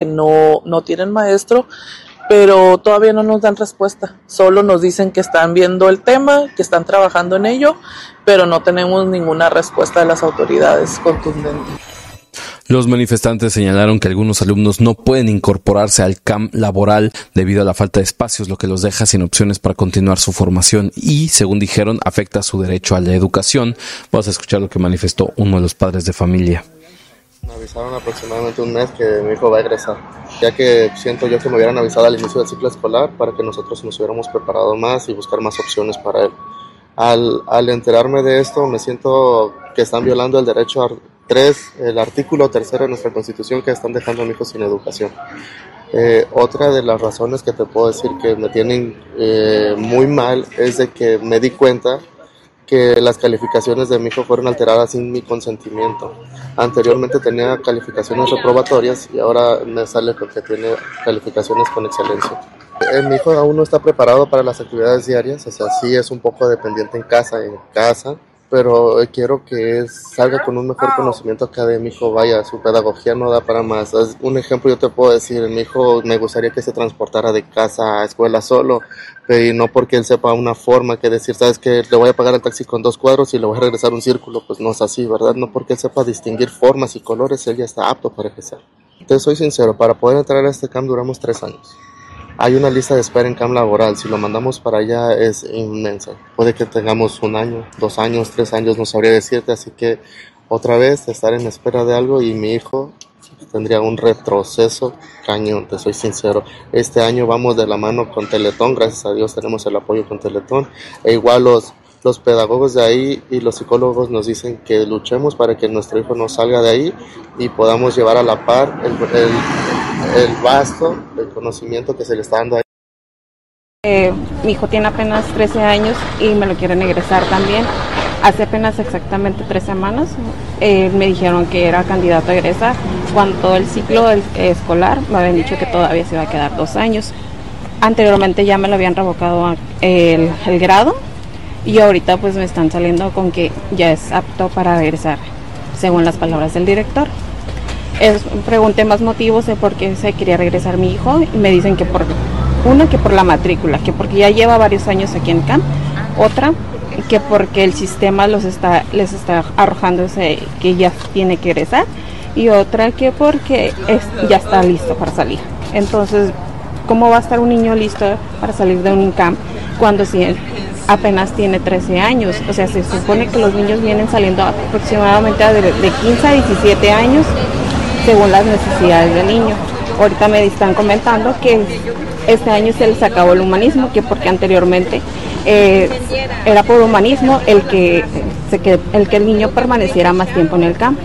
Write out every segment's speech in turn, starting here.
no tienen maestro, pero todavía no nos dan respuesta. Solo nos dicen que están viendo el tema, que están trabajando en ello, pero no tenemos ninguna respuesta de las autoridades contundente. Los manifestantes señalaron que algunos alumnos no pueden incorporarse al camp laboral debido a la falta de espacios, lo que los deja sin opciones para continuar su formación y, según dijeron, afecta su derecho a la educación. Vamos a escuchar lo que manifestó uno de los padres de familia. Me avisaron aproximadamente un mes que mi hijo va a egresar, ya que siento yo que me hubieran avisado al inicio del ciclo escolar para que nosotros nos hubiéramos preparado más y buscar más opciones para él. Al enterarme de esto, me siento que están violando el derecho el artículo 3 de nuestra Constitución, que están dejando a mi hijo sin educación. Otra de las razones que te puedo decir que me tienen muy mal es de que me di cuenta que las calificaciones de mi hijo fueron alteradas sin mi consentimiento. Anteriormente tenía calificaciones reprobatorias y ahora me sale porque tiene calificaciones con excelencia. Mi hijo aún no está preparado para las actividades diarias, o sea, sí es un poco dependiente en casa, pero quiero que salga con un mejor conocimiento académico. Vaya, su pedagogía no da para más. Un ejemplo yo te puedo decir, mi hijo me gustaría que se transportara de casa a escuela solo, y no porque él sepa una forma que decir, sabes que le voy a pagar el taxi con 2 cuadros y le voy a regresar un círculo, pues no es así, ¿verdad? No porque él sepa distinguir formas y colores, él ya está apto para ejercer. Te soy sincero, para poder entrar a este camp duramos 3 años. Hay una lista de espera en camp laboral, si lo mandamos para allá es inmensa. Puede que tengamos 1 año, 2 años, 3 años, no sabría decirte, así que otra vez estar en espera de algo y mi hijo tendría un retroceso cañón, te soy sincero. Este año vamos de la mano con Teletón, gracias a Dios tenemos el apoyo con Teletón, e igual los pedagogos de ahí y los psicólogos nos dicen que luchemos para que nuestro hijo no salga de ahí y podamos llevar a la par el vasto del conocimiento que se le está dando ahí. Mi hijo tiene apenas 13 años y me lo quieren egresar también. Hace apenas exactamente 3 semanas me dijeron que era candidato a egresar, cuando todo el ciclo escolar me habían dicho que todavía se iba a quedar 2 años. Anteriormente ya me lo habían revocado el grado y ahorita pues me están saliendo con que ya es apto para egresar, según las palabras del director. Pregunté más motivos de por qué se quería regresar mi hijo y me dicen que por la matrícula, que porque ya lleva varios años aquí en CAM, otra que porque el sistema les está arrojando que ya tiene que egresar, y otra que porque ya está listo para salir. Entonces, ¿cómo va a estar un niño listo para salir de un CAM cuando si apenas tiene 13 años? O sea, se supone que los niños vienen saliendo aproximadamente de 15 a 17 años según las necesidades del niño. Ahorita me están comentando que este año se les acabó el humanismo, que porque anteriormente era por humanismo el que el niño permaneciera más tiempo en el campo.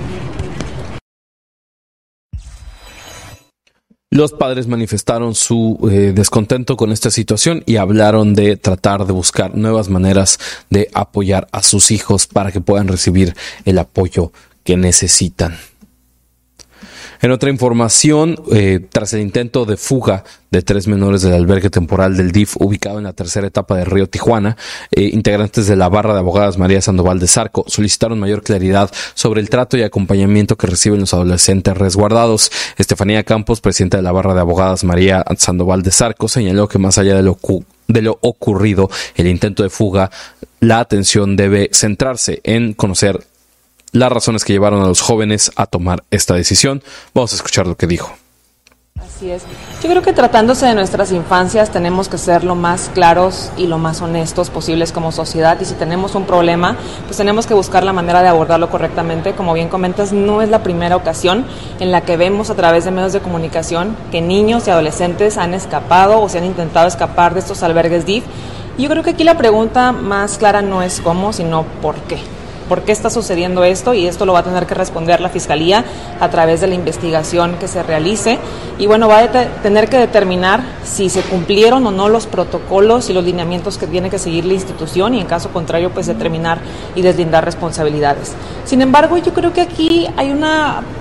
Los padres manifestaron su descontento con esta situación y hablaron de tratar de buscar nuevas maneras de apoyar a sus hijos para que puedan recibir el apoyo que necesitan. En otra información, tras el intento de fuga de 3 menores del albergue temporal del DIF ubicado en la tercera etapa de Río Tijuana, integrantes de la barra de abogadas María Sandoval de Zarco solicitaron mayor claridad sobre el trato y acompañamiento que reciben los adolescentes resguardados. Estefanía Campos, presidenta de la barra de abogadas María Sandoval de Zarco, señaló que más allá de lo ocurrido, el intento de fuga, la atención debe centrarse en conocer las razones que llevaron a los jóvenes a tomar esta decisión. Vamos a escuchar lo que dijo. Así es. Yo creo que tratándose de nuestras infancias tenemos que ser lo más claros y lo más honestos posibles como sociedad, y si tenemos un problema, pues tenemos que buscar la manera de abordarlo correctamente. Como bien comentas, no es la primera ocasión en la que vemos a través de medios de comunicación que niños y adolescentes han escapado o se han intentado escapar de estos albergues DIF. Y yo creo que aquí la pregunta más clara no es cómo, sino por qué. ¿Por qué está sucediendo esto? Y esto lo va a tener que responder la Fiscalía a través de la investigación que se realice. Y bueno, va a tener que determinar si se cumplieron o no los protocolos y los lineamientos que tiene que seguir la institución, y en caso contrario, pues determinar y deslindar responsabilidades. Sin embargo, yo creo que aquí hay una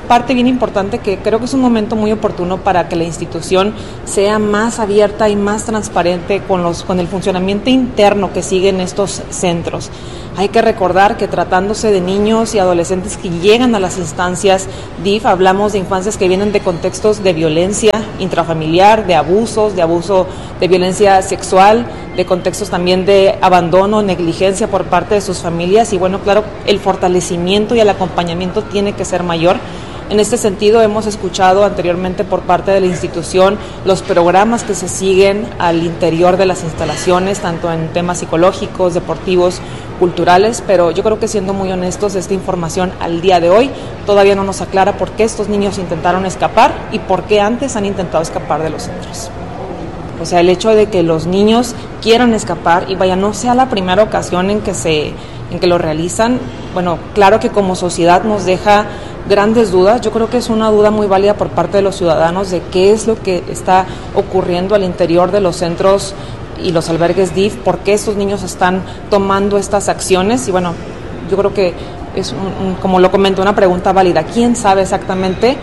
parte bien importante que creo que es un momento muy oportuno para que la institución sea más abierta y más transparente con el funcionamiento interno que siguen estos centros. Hay que recordar que tratándose de niños y adolescentes que llegan a las instancias DIF, hablamos de infancias que vienen de contextos de violencia intrafamiliar, de abusos, de violencia sexual, de contextos también de abandono, negligencia por parte de sus familias y bueno, claro, el fortalecimiento y el acompañamiento tiene que ser mayor. En este sentido, hemos escuchado anteriormente por parte de la institución los programas que se siguen al interior de las instalaciones, tanto en temas psicológicos, deportivos, culturales, pero yo creo que siendo muy honestos, esta información al día de hoy todavía no nos aclara por qué estos niños intentaron escapar y por qué antes han intentado escapar de los centros. O sea, el hecho de que los niños quieran escapar y vaya, no sea la primera ocasión en que lo realizan, bueno, claro que como sociedad nos deja grandes dudas. Yo creo que es una duda muy válida por parte de los ciudadanos de qué es lo que está ocurriendo al interior de los centros y los albergues DIF, por qué estos niños están tomando estas acciones y bueno, yo creo que es como lo comento, una pregunta válida. ¿Quién sabe exactamente,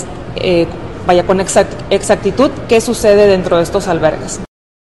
con exactitud, qué sucede dentro de estos albergues?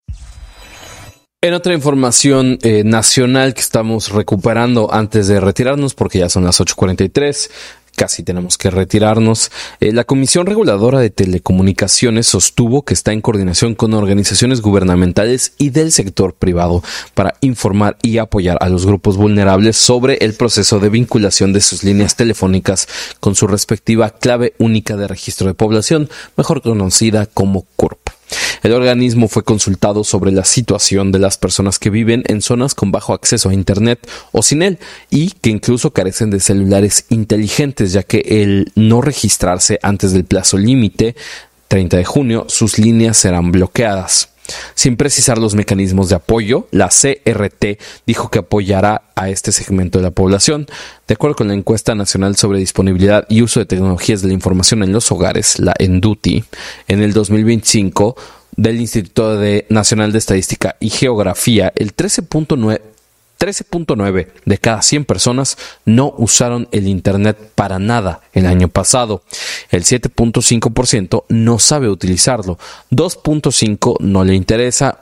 En otra información nacional que estamos recuperando antes de retirarnos, porque ya son las 8:43, casi tenemos que retirarnos, la Comisión Reguladora de Telecomunicaciones sostuvo que está en coordinación con organizaciones gubernamentales y del sector privado para informar y apoyar a los grupos vulnerables sobre el proceso de vinculación de sus líneas telefónicas con su respectiva clave única de registro de población, mejor conocida como CURP. El organismo fue consultado sobre la situación de las personas que viven en zonas con bajo acceso a Internet o sin él y que incluso carecen de celulares inteligentes, ya que el no registrarse antes del plazo límite, 30 de junio, sus líneas serán bloqueadas. Sin precisar los mecanismos de apoyo, la CRT dijo que apoyará a este segmento de la población. De acuerdo con la encuesta nacional sobre disponibilidad y uso de tecnologías de la información en los hogares, la ENDUTI, en el 2025 del Instituto Nacional de Estadística y Geografía, el 13.9 de cada 100 personas no usaron el Internet para nada el año pasado. El 7.5% no sabe utilizarlo, 2.5% no le interesa,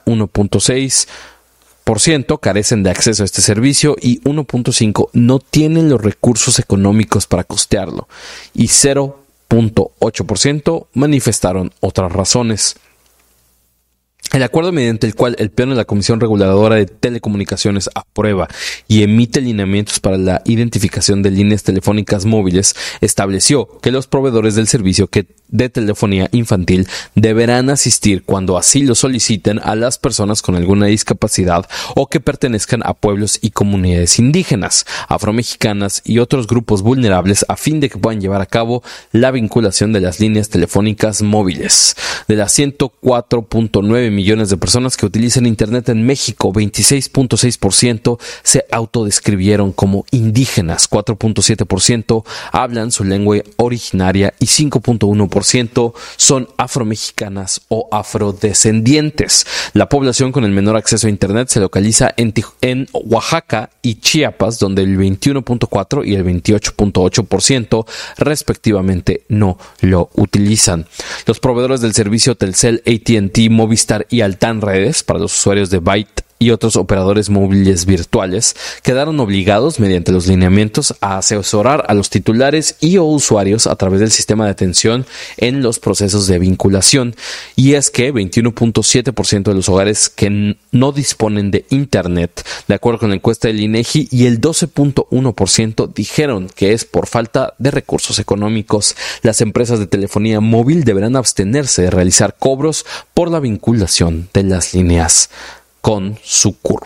1.6% carecen de acceso a este servicio y 1.5% no tienen los recursos económicos para costearlo y 0.8% manifestaron otras razones. El acuerdo mediante el cual el Pleno de la Comisión Reguladora de Telecomunicaciones aprueba y emite lineamientos para la identificación de líneas telefónicas móviles estableció que los proveedores del servicio de telefonía infantil deberán asistir cuando así lo soliciten a las personas con alguna discapacidad o que pertenezcan a pueblos y comunidades indígenas, afromexicanas y otros grupos vulnerables a fin de que puedan llevar a cabo la vinculación de las líneas telefónicas móviles. De las 104.9 millones de personas que utilizan Internet en México, 26.6% se autodescribieron como indígenas, 4.7% hablan su lengua originaria y 5.1% son afromexicanas o afrodescendientes. La población con el menor acceso a Internet se localiza en Oaxaca y Chiapas, donde el 21.4% y el 28.8% respectivamente no lo utilizan. Los proveedores del servicio Telcel, AT&T, Movistar y Altán Redes para los usuarios de Byte y otros operadores móviles virtuales quedaron obligados mediante los lineamientos a asesorar a los titulares y o usuarios a través del sistema de atención en los procesos de vinculación, y es que 21.7% de los hogares que no disponen de Internet, de acuerdo con la encuesta del INEGI, y el 12.1% dijeron que es por falta de recursos económicos. Las empresas de telefonía móvil deberán abstenerse de realizar cobros por la vinculación de las líneas con su CURP.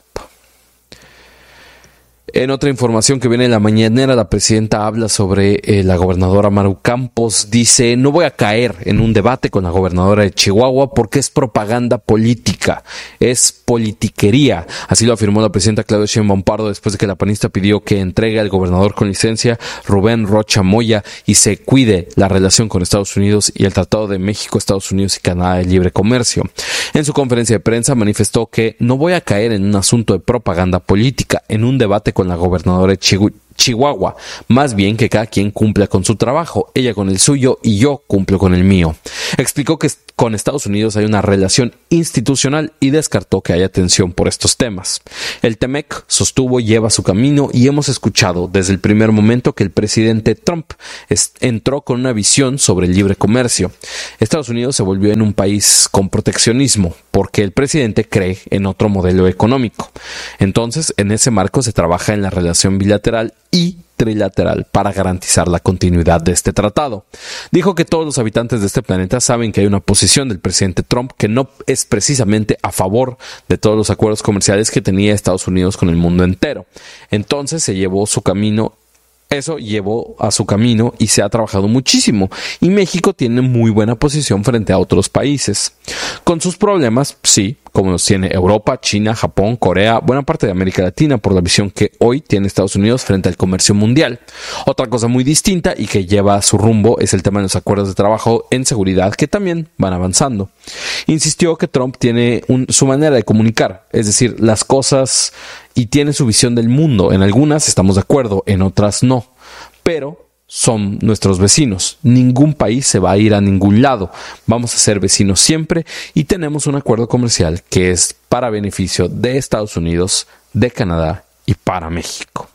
En otra información que viene en la mañanera, la presidenta habla sobre la gobernadora Maru Campos. Dice: no voy a caer en un debate con la gobernadora de Chihuahua porque es propaganda política, es politiquería. Así lo afirmó la presidenta Claudia Sheinbaum Pardo después de que la panista pidió que entregue al gobernador con licencia Rubén Rocha Moya y se cuide la relación con Estados Unidos y el Tratado de México, Estados Unidos y Canadá de Libre Comercio. En su conferencia de prensa manifestó que no voy a caer en un asunto de propaganda política, en un debate con la gobernadora de Chihuahua, más bien que cada quien cumpla con su trabajo, ella con el suyo y yo cumplo con el mío. Explicó que con Estados Unidos hay una relación institucional y descartó que haya tensión por estos temas. El TEMEC, sostuvo, lleva su camino y hemos escuchado desde el primer momento que el presidente Trump entró con una visión sobre el libre comercio. Estados Unidos se volvió en un país con proteccionismo porque el presidente cree en otro modelo económico. Entonces, en ese marco se trabaja en la relación bilateral y trilateral para garantizar la continuidad de este tratado. Dijo que todos los habitantes de este planeta saben que hay una posición del presidente Trump que no es precisamente a favor de todos los acuerdos comerciales que tenía Estados Unidos con el mundo entero. Entonces se llevó a su camino y se ha trabajado muchísimo. Y México tiene muy buena posición frente a otros países. Con sus problemas, sí, como los tiene Europa, China, Japón, Corea, buena parte de América Latina por la visión que hoy tiene Estados Unidos frente al comercio mundial. Otra cosa muy distinta y que lleva su rumbo es el tema de los acuerdos de trabajo en seguridad que también van avanzando. Insistió que Trump tiene su manera de comunicar, es decir, las cosas, y tiene su visión del mundo. En algunas estamos de acuerdo, en otras no. Pero son nuestros vecinos. Ningún país se va a ir a ningún lado. Vamos a ser vecinos siempre y tenemos un acuerdo comercial que es para beneficio de Estados Unidos, de Canadá y para México.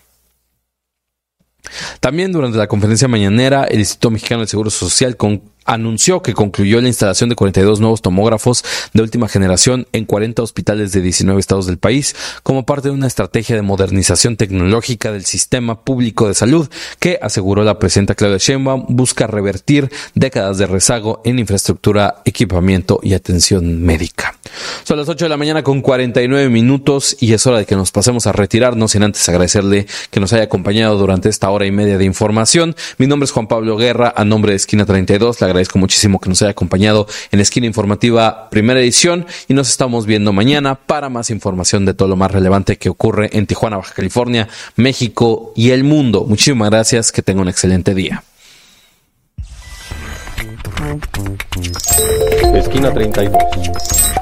También durante la conferencia mañanera, el Instituto Mexicano del Seguro Social anunció que concluyó la instalación de 42 nuevos tomógrafos de última generación en 40 hospitales de 19 estados del país, como parte de una estrategia de modernización tecnológica del sistema público de salud que, aseguró la presidenta Claudia Sheinbaum, busca revertir décadas de rezago en infraestructura, equipamiento y atención médica. Son las 8 de la mañana con 49 minutos y es hora de que nos pasemos a retirarnos, sin antes agradecerle que nos haya acompañado durante esta hora y media de información. Mi nombre es Juan Pablo Guerra, a nombre de Esquina 32, le agradezco muchísimo que nos haya acompañado en Esquina Informativa primera edición y nos estamos viendo mañana para más información de todo lo más relevante que ocurre en Tijuana, Baja California, México y el mundo. Muchísimas gracias, que tenga un excelente día. Esquina 32.